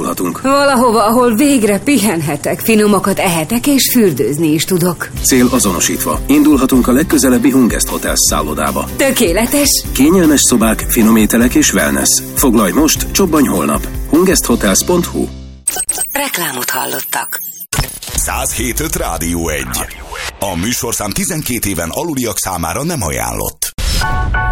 indulhatunk? Valahova, ahol végre pihenhetek, finomakat ehetek és fürdőzni is tudok. Cél azonosítva. Indulhatunk a legközelebbi Hungest Hotels szállodába. Tökéletes! Kényelmes szobák, finom ételek és wellness. Foglalj most, csobbanj holnap. hungesthotels.hu. Reklámot hallottak. 107.5 Rádió 1. A műsorszám 12 éven aluliak számára nem ajánlott.